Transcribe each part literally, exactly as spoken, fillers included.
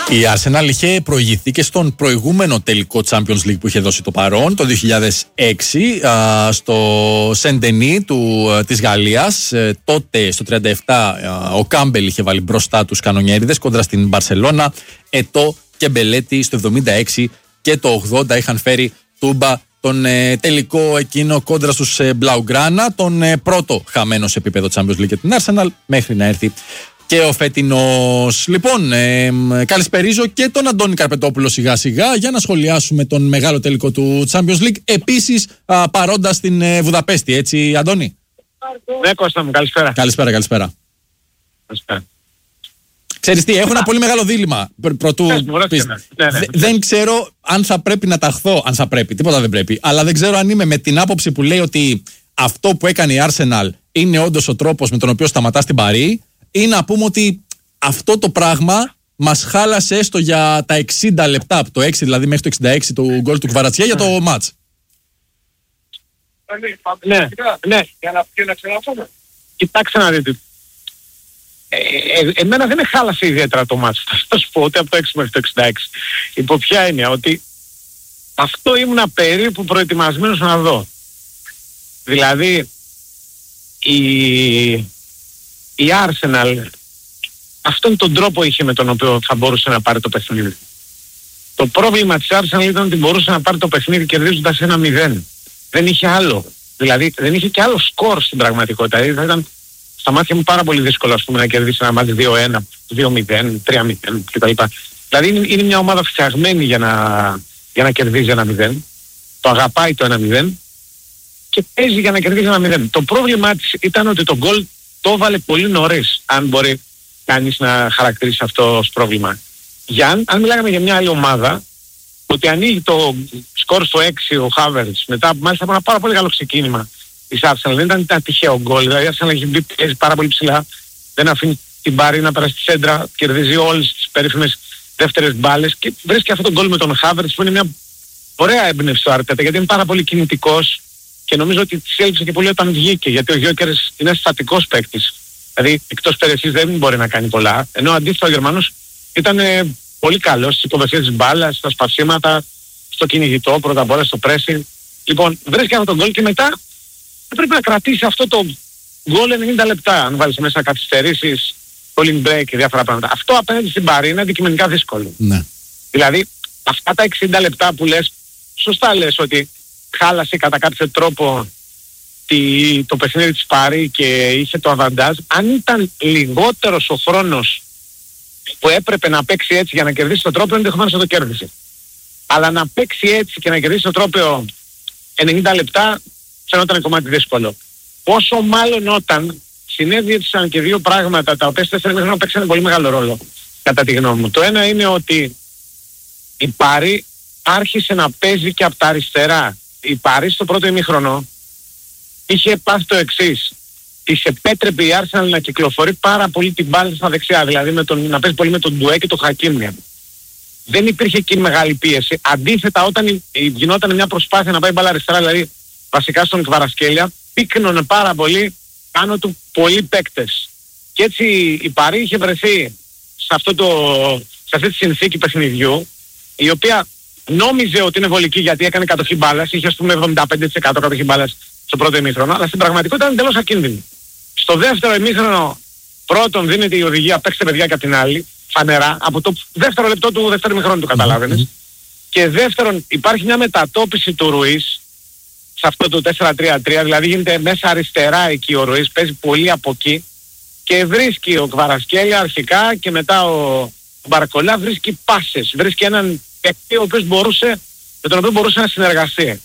Η Arsenal είχε προηγηθεί και στον προηγούμενο τελικό Champions League που είχε δώσει το παρόν το δύο χιλιάδες έξι α, στο Σεντενί του, της Γαλλίας. Ε, τότε στο τριάντα επτά α, ο Κάμπελ είχε βάλει μπροστά τους κανονιέριδες κόντρα στην Μπαρσελώνα. Ετώ και Μπελέτη στο εβδομήντα έξι και το ογδόντα είχαν φέρει τούμπα τον ε, τελικό εκείνο κόντρα στους ε, Μπλαουγκράνα, τον ε, πρώτο χαμένο σε επίπεδο Champions League για την Arsenal μέχρι να έρθει και ο φετινός. Λοιπόν, ε, καλησπερίζω και τον Αντώνη Καρπετόπουλο σιγά σιγά για να σχολιάσουμε τον μεγάλο τελικό του Champions League. Επίσης α, παρόντα στην ε, Βουδαπέστη, έτσι Αντώνη? Ναι, Κώστα μου, καλησπέρα. Καλησπέρα, καλησπέρα. Καλησπέρα. Ξέρεις τι, έχω ένα πολύ μεγάλο δίλημμα. Πρωτού πεις, ναι, ναι, ναι. Δεν ξέρω αν θα πρέπει να ταχθώ, αν θα πρέπει, τίποτα δεν πρέπει, αλλά δεν ξέρω αν είμαι με την άποψη που λέει ότι αυτό που έκανε η Arsenal είναι όντως ο τρόπος με τον οποίο σταματά στην Παρί, ή να πούμε ότι αυτό το πράγμα μας χάλασε έστω για τα εξήντα λεπτά, από το έξι δηλαδή μέχρι το εξήντα έξι του γκολ του Κβαρατσιέ για το μάτς. Ναι, ναι, για να πει να ξαναπούμε. Κοιτάξτε να δείτε. Ε, ε, εμένα δεν με χάλασε ιδιαίτερα το μάτς. Θα σου πω ότι από το έξι μέχρι το εξήντα έξι. Υπό ποια έννοια, ότι αυτό ήμουνα περίπου προετοιμασμένος να δω. Δηλαδή, η, η Arsenal αυτόν τον τρόπο είχε με τον οποίο θα μπορούσε να πάρει το παιχνίδι. Το πρόβλημα της Arsenal ήταν ότι μπορούσε να πάρει το παιχνίδι κερδίζοντας ένα μηδέν. Δεν είχε άλλο. Δηλαδή δεν είχε και άλλο σκορ στην πραγματικότητα. Δηλαδή θα ήταν στα μάτια μου πάρα πολύ δύσκολο, ας πούμε, να κερδίσει ένα μάτι δύο ένα, δύο μηδέν, τρία μηδέν κτλ. Δηλαδή είναι, είναι μια ομάδα φτιαγμένη για να, για να κερδίζει ένα μηδέν. Το αγαπάει το ένα μηδέν και παίζει για να κερδίσει ένα μηδέν. Το πρόβλημά της ήταν ότι το γκολ το έβαλε πολύ νωρίς, αν μπορεί κανείς να χαρακτηρίσει αυτό ως πρόβλημα. Για αν, αν μιλάγαμε για μια άλλη ομάδα, ότι ανοίγει το σκορ στο έξι ο Χάβερτς, μετά μάλιστα από ένα πάρα πολύ καλό ξεκίνημα της Arsenal, δεν ήταν, ήταν τυχαίο γκολ, δηλαδή η Arsenal έχει μπει, παίζει πάρα πολύ ψηλά, δεν αφήνει την Παρί να περάσει στη σέντρα, κερδίζει όλες τις περίφημες δεύτερες μπάλες και βρίσκει αυτό το γκολ με τον Χάβερτς που είναι μια ωραία έμπνευση στο Αρτέτα, γιατί είναι πάρα πολύ κινητικός και νομίζω ότι της έλειψε και πολύ όταν βγήκε, γιατί ο Γιόκερς είναι στατικός παίκτης. Δηλαδή εκτός περιοχής δεν μπορεί να κάνει πολλά, ενώ αντίθετα ο Γερμανός ήταν ε, πολύ καλός στις υποδοχές της μπάλας, στα σπασίματα, στο κυνηγητό, πρώτα απ' όλα στο pressing. Λοιπόν, βρίσκει αυτό το γκολ και μετά πρέπει να κρατήσει αυτό το γκολ ενενήντα λεπτά, αν βάλεις μέσα καθυστερήσεις, calling break και διάφορα πράγματα. Αυτό απέναντι στην Παρί είναι αντικειμενικά δύσκολο. Ναι. Δηλαδή, αυτά τα εξήντα λεπτά που λες, σωστά λες ότι χάλασε κατά κάποιο τρόπο τη, το παιχνίδι της Παρί και είχε το αβαντάζ. Αν ήταν λιγότερος ο χρόνος που έπρεπε να παίξει έτσι για να κερδίσει το τρόπαιο, ενδεχομένως θα το κέρδισε. Αλλά να παίξει έτσι και να κερδίσει το τρόπαιο ενενήντα λεπτά φαινόταν κομμάτι δύσκολο. Πόσο μάλλον όταν συνέβησαν και δύο πράγματα τα οποία στις τέσσερα ημίχρονα παίξανε πολύ μεγάλο ρόλο, κατά τη γνώμη μου. Το ένα είναι ότι η Παρί άρχισε να παίζει και από τα αριστερά. Η Παρί στο πρώτο ημίχρονο είχε πάθει το εξής. Της επέτρεπε η Arsenal να κυκλοφορεί πάρα πολύ την μπάλα στα δεξιά, δηλαδή με τον, να παίζει πολύ με τον Ντουέ και τον Χακίμι. Δεν υπήρχε εκεί μεγάλη πίεση. Αντίθετα, όταν γινόταν μια προσπάθεια να πάει μπάλα αριστερά, δηλαδή βασικά στον Κβαρασκέλια, πύκνωνε πάρα πολύ πάνω του πολλοί παίκτες. Και έτσι η Παρί είχε βρεθεί σε, αυτό το, σε αυτή τη συνθήκη παιχνιδιού, η οποία νόμιζε ότι είναι βολική γιατί έκανε κατοχή μπάλας, είχε ας πούμε εβδομήντα πέντε τοις εκατό κατοχή μπάλας στο πρώτο ημίχρονο, αλλά στην πραγματικότητα ήταν εντελώς ακίνδυνη. Στο δεύτερο ημίχρονο πρώτον δίνεται η οδηγία παίξτε παιδιά και από την άλλη, φανερά, από το δεύτερο λεπτό του δεύτερου ημίχρονου το καταλάβαινες. Mm-hmm. Και δεύτερον υπάρχει μια μετατόπιση του Ρουίς σε αυτό το τέσσερα τρία τρία, δηλαδή γίνεται μέσα αριστερά εκεί ο Ρουίς, παίζει πολύ από εκεί και βρίσκει ο Κβαρασκέλια αρχικά και μετά ο Μπαρκολά βρίσκει πάσες, βρίσκει έναν παίκτη ο οποίος μπορούσε, με τον οποίο μπορούσε να συνεργαστεί.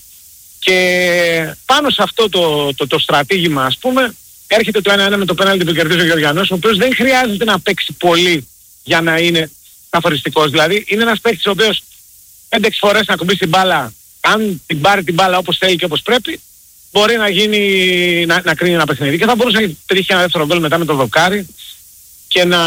Και πάνω σε αυτό το, το, το στρατήγημα, ας πούμε, έρχεται το ένα ένα με το πέναλτι που κερδίζει ο Γεωργιανός, ο οποίος δεν χρειάζεται να παίξει πολύ για να είναι καθοριστικός. Δηλαδή είναι ένας παίκτης ο οποίος πέντε έξι φορές να κουμπίσει την μπάλα, αν την πάρει την μπάλα όπως θέλει και όπως πρέπει, μπορεί να γίνει, να, να κρίνει ένα παιχνίδι. Και θα μπορούσε να τρίχει ένα δεύτερο γκολ μετά με το δοκάρι και να,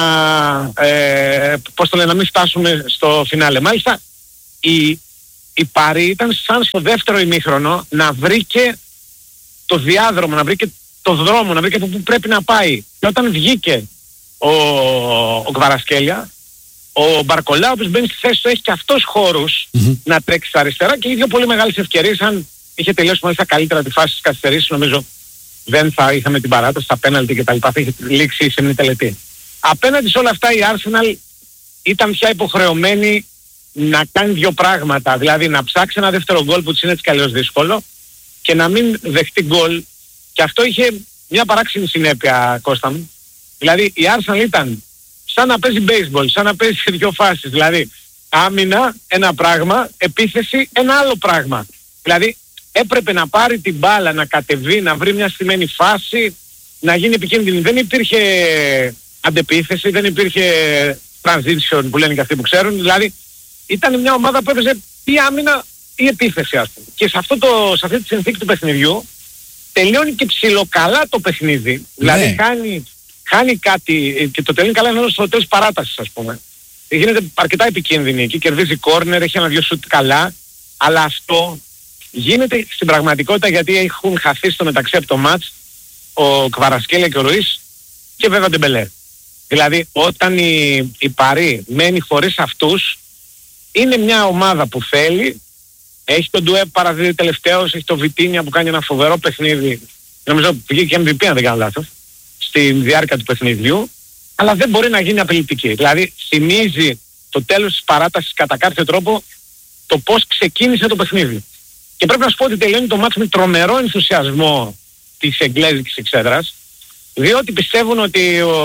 ε, πώς το λένε, να μην φτάσουμε στο φινάλε. Μάλιστα, η, η Παρί ήταν σαν στο δεύτερο ημίχρονο να βρήκε το διάδρομο, να βρήκε το δρόμο, να βρήκε από πού πρέπει να πάει. Και όταν βγήκε ο, ο Κβαρασκέλια, ο Μπαρκολά, ο οποίος μπαίνει στη θέση του, έχει και αυτός χώρους mm-hmm. να τρέξει στα αριστερά και οι δύο πολύ μεγάλες ευκαιρίες. Αν είχε τελειώσει μάλιστα καλύτερα τη φάση της καθυστερήσης, νομίζω δεν θα είχαμε την παράταση, τα πέναλτι και τα λοιπά, θα είχε λήξει σε μια τελετή. Απέναντι σε όλα αυτά η Arsenal ήταν πια υποχρεωμένη να κάνει δύο πράγματα. Δηλαδή να ψάξει ένα δεύτερο γκολ που της είναι έτσι κι αλλιώς δύσκολο και να μην δεχτεί γκολ. Και αυτό είχε μια παράξενη συνέπεια, Κώστα μου. Δηλαδή η Arsenal ήταν σαν να παίζει baseball, σαν να παίζει σε δύο φάσεις. Δηλαδή άμυνα ένα πράγμα, επίθεση ένα άλλο πράγμα. Δηλαδή έπρεπε να πάρει την μπάλα, να κατεβεί, να βρει μια στημένη φάση, να γίνει επικίνδυνη. Δεν υπήρχε αντεπίθεση, δεν υπήρχε transition που λένε και αυτοί που ξέρουν. Δηλαδή ήταν μια ομάδα που έπαιζε ή άμυνα ή επίθεση, ας πούμε. Και σε, αυτό το, σε αυτή τη συνθήκη του παιχνιδιού τελειώνει και ψιλοκαλά το παιχνίδι. Ναι. Δηλαδή χάνει, χάνει κάτι και το τελειώνει καλά ενώ στο τέλος παράτασης, ας πούμε. Γίνεται αρκετά επικίνδυνη εκεί, κερδίζει κόρνερ, έχει ένα-δυο σουτ καλά, αλλά αυτό γίνεται στην πραγματικότητα γιατί έχουν χαθεί στο μεταξύ από το μάτς ο Κβαρασκέλια και ο Ρουίς και βέβαια Ντεμπελέ. Δηλαδή όταν η, η Παρί μένει χωρίς αυτούς, είναι μια ομάδα που θέλει, έχει τον Ντουέ παραδίδει τελευταίος, έχει τον Βιτίνια που κάνει ένα φοβερό παιχνίδι, νομίζω βγήκε εμ βι πι αν δεν κάνω λάθος, στη διάρκεια του παιχνιδιού, αλλά δεν μπορεί να γίνει απειλητική. Δηλαδή θυμίζει το τέλος της παράτασης κατά κάποιο τρόπο το πώς ξεκίνησε το παιχνίδι. Και πρέπει να σου πω ότι τελειώνει το μάτς με τρομερό ενθουσιασμό της εγγλέζικης εξέδρας, διότι πιστεύουν ότι ο,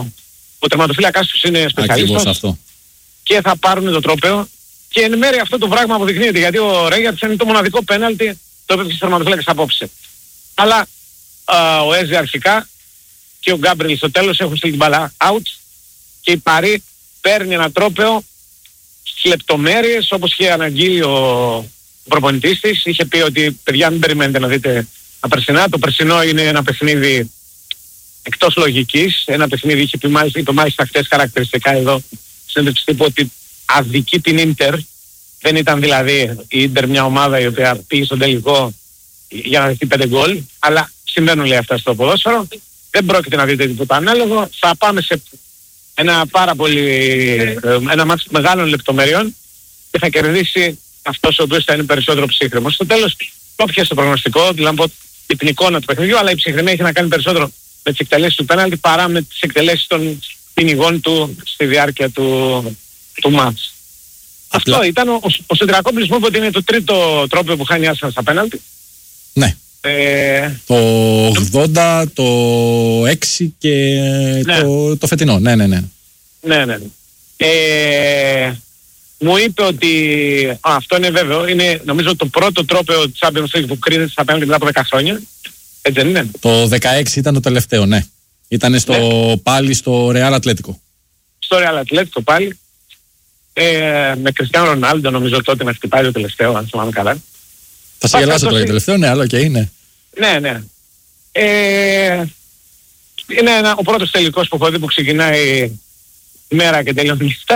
ο τερματοφύλακας τους είναι σπεσιαλίστας και θα πάρουν το τρόπαιο. Και εν μέρει αυτό το πράγμα αποδεικνύεται, γιατί ο Ρέγιατς είναι το μοναδικό πέναλτι το έπαιξε στις τερματοφύλακες απόψε. Αλλά α, ο Έζε αρχικά και ο Γκάμπριλ στο τέλος έχουν στείλει την μπάλα out και η Παρί παίρνει ένα τρόπαιο στις λεπτομέρειες, όπως είχε αναγγείλει ο προπονητής της. Είχε πει ότι παιδιά μην περιμένετε να δείτε τα περσινά, το περσινό είναι ένα παιχνίδι εκτός λογικής, ένα παιχνίδι είχε πει μάλιστα, είπε μάλιστα χτες χαρακτηριστικά εδώ συνέντευξη τύπου ότι αδικεί την Ίντερ. Δεν ήταν δηλαδή η Ίντερ μια ομάδα η οποία πήγε στον τελικό για να δεχτεί πέντε γκολ, αλλά συμβαίνουν λέει αυτά στο ποδόσφαιρο. Δεν πρόκειται να δείτε τίποτα ανάλογο. Θα πάμε σε ένα πάρα πολύ, ένα μάτσο μεγάλων λεπτομεριών και θα κερδίσει αυτός ο οποίος θα είναι περισσότερο ψύχρεμος. Στο τέλος, το πιέσε το προγνωστικό, δηλαδή από την εικόνα του παιχνιδιού, αλλά η ψυχρεμία έχει να κάνει περισσότερο με τις εκτελέσεις του πέναλτι παρά με τις εκτελέσεις των κυνηγών του στη διάρκεια του, του μάτς. Απλά... Αυτό ήταν ο, ο Σεντρακόπουλος μου είπε ότι είναι το τρίτο τρόπο που χάνει άσχημα στα πέναλτι. Ναι. Ε... Το ογδόντα, το έξι και ναι. το, το φετινό. Ναι, ναι, ναι. Ναι, ναι. Ε... Μου είπε ότι α, αυτό είναι βέβαιο, είναι νομίζω το πρώτο τρόπαιο της Champions League που κρίνεται στα πέναλτι μετά από δέκα χρόνια. Έτσι δεν είναι? Το δεκαέξι ήταν το τελευταίο, ναι. Ήτανε στο, ναι. πάλι στο Real Atlético. Στο Real Atlético πάλι. Ε, με Κριστιάνο Ρονάλντο νομίζω τότε να χτυπάει το τελευταίο, αν θυμάμαι καλά. Θα σε γελάσω τώρα το τελευταίο, ναι, άλλο και είναι. Ναι, ναι. Ε, είναι ένα, ο πρώτος τελικός που έχω δει που ξεκινάει η μέρα και τελειώνει νύχτα.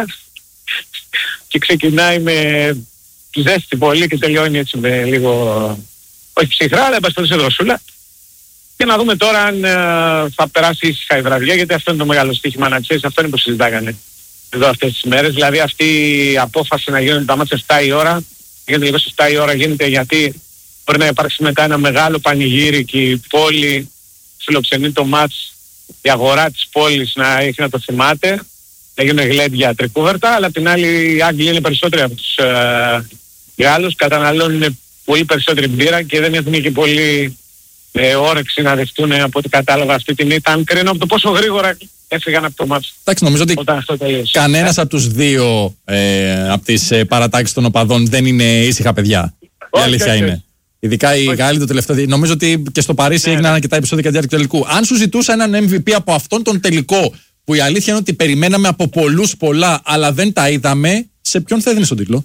Και ξεκινάει με ζέστη πολύ και τελειώνει έτσι με λίγο, όχι ψυχρά, αλλά εμπαστολή σε δροσούλα. Και να δούμε τώρα αν uh, θα περάσει ήσυχα η βραδιά, γιατί αυτό είναι το μεγάλο στοίχημα να ξέρεις, αυτό είναι που συζητάγανε εδώ αυτές τις μέρες. Δηλαδή αυτή η απόφαση να γίνονται τα μάτια επτά η ώρα, γίνεται λίγο στις επτά η ώρα γίνεται γιατί μπορεί να υπάρξει μετά ένα μεγάλο πανηγύρι και η πόλη φιλοξενεί το μάτς, η αγορά της πόλης να έχει να το θυμάται. Να γίνουν γλέντια τρικούβερτα, αλλά απ' την άλλη οι Άγγλοι είναι περισσότεροι από τους ε, Γάλλους, καταναλώνουν πολύ περισσότερη μπύρα και δεν έχουν και πολύ ε, όρεξη να δεχτούν από ό,τι κατάλαβα αυτή την ήττα, αν κρίνω από το πόσο γρήγορα έφυγαν από το μάτς. Εντάξει, νομίζω ότι κανένας από τους δύο ε, από τις ε, παρατάξεις των οπαδών δεν είναι ήσυχα παιδιά. Η αλήθεια okay, είναι. Okay. Ειδικά οι Γάλλοι το τελευταίο. Νομίζω ότι και στο Παρίσι έγιναν αρκετά επεισόδια κατά τη διάρκεια του τελικού. Αν σου ζητούσα έναν εμ βι πι από αυτόν τον τελικό, που η αλήθεια είναι ότι περιμέναμε από πολλούς πολλά, αλλά δεν τα είδαμε, σε ποιον θα έδινες τον τίτλο?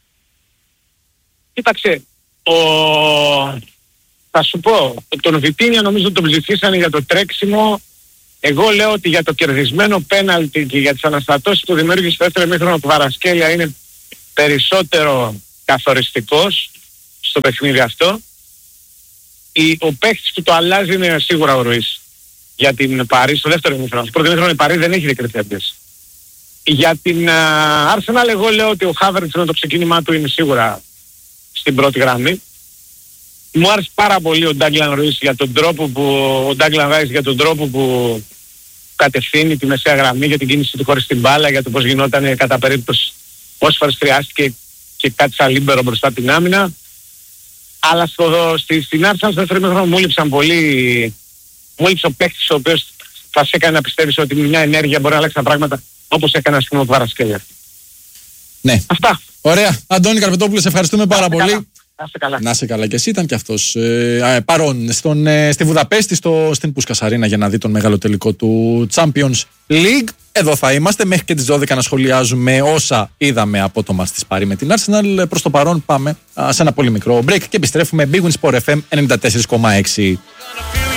Κοίταξε, ο... θα σου πω, τον Βιτίνια νομίζω τον ψηφίσανε για το τρέξιμο. Εγώ λέω ότι για το κερδισμένο πέναλτι και για τις αναστατώσεις που δημιούργησε στο δεύτερο ημίχρονο του Βαρασκέλια είναι περισσότερο καθοριστικός στο παιχνίδι αυτό. Η... Ο παίχτης που το αλλάζει είναι σίγουρα ο Ρουίς. Για την Παρί στο δεύτερο ημίχρονο. Στο πρώτο ημίχρονο η Παρί δεν έχει διακριθεί αντίθεση. Για την uh, Arsenal εγώ λέω ότι ο Havertz με το ξεκίνημά του είναι σίγουρα στην πρώτη γραμμή. Μου άρεσε πάρα πολύ ο Ντάγκλαν Ράις για τον τρόπο που, ο Ντάγκλαν Ράις για τον τρόπο που κατευθύνει τη μεσαία γραμμή, για την κίνηση του χωρίς την μπάλα, για το πώς γινόταν κατά περίπτωση, όσες φορές χρειάστηκε και κάτι σαν λίμπερο μπροστά από την άμυνα. Αλλά στο, στη, στην Arsenal στο δεύτερο ημίχρονο μου λείψαν πολύ, μου λείψε ο παίκτης ο οποίος θα σε έκανε να πιστεύεις ότι με μια ενέργεια μπορεί να αλλάξει τα πράγματα, όπως έκανε ας πούμε ο Κβαρασκέλια. Ναι. Αυτά. Ωραία. Αντώνη Καρπετόπουλε, σε ευχαριστούμε πάρα Άστε πολύ. Καλά. Να είστε καλά. Να είσαι καλά και εσύ, ήταν και αυτός ε, παρόν στον, ε, στη Βουδαπέστη, στο, στην Πούσκας Αρίνα για να δει τον μεγάλο τελικό του Champions League. Εδώ θα είμαστε μέχρι και τις δώδεκα να σχολιάζουμε όσα είδαμε από το μάτς της Παρί με την Arsenal. Προς το παρόν πάμε α, σε ένα πολύ μικρό break και επιστρέφουμε. Big Win Sport εφ εμ ενενήντα τέσσερα κόμμα έξι.